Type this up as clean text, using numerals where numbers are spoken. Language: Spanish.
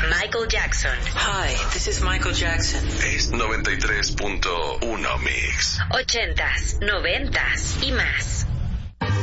Michael Jackson. Hi, this is Michael Jackson. Es 93.1 Mix. 80s, 90s y más.